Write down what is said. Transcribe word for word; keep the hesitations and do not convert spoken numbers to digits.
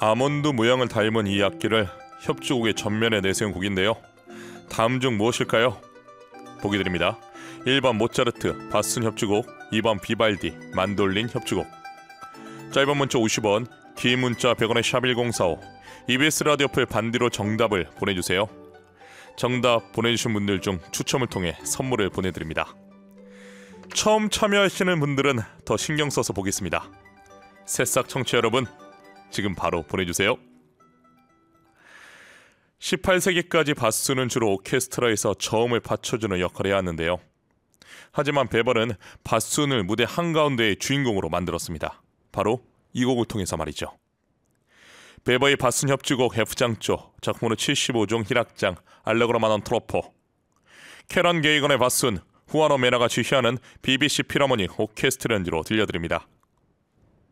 아몬드 모양을 닮은 이 악기를 협주곡의 전면에 내세운 곡인데요. 다음 중 무엇일까요? 보기 드립니다. 일 번 모차르트 바순 협주곡, 이 번 비발디 만돌린 협주곡. 짧은 문자 오십 원, 긴 문자 백 원의 샵 일공사오, 이비에스 라디오 풀 반디로 정답을 보내주세요. 정답 보내주신 분들 중 추첨을 통해 선물을 보내드립니다. 처음 참여하시는 분들은 더 신경 써서 보겠습니다. 새싹 청취자 여러분, 지금 바로 보내주세요. 십팔 세기까지 바순은 주로 오케스트라에서 저음을 받쳐주는 역할을 해왔는데요. 하지만 베벌은 바순을 무대 한가운데의 주인공으로 만들었습니다. 바로 이 곡을 통해서 말이죠. 베버의 바순 협주곡 F장조, 작품으로 칠십오 종 희락장 알레그로 마넌 트로포. 캐런 게이건의 바순, 후아노 메나가 지휘하는 비비씨 필하모닉 오케스트라 연주로 들려드립니다.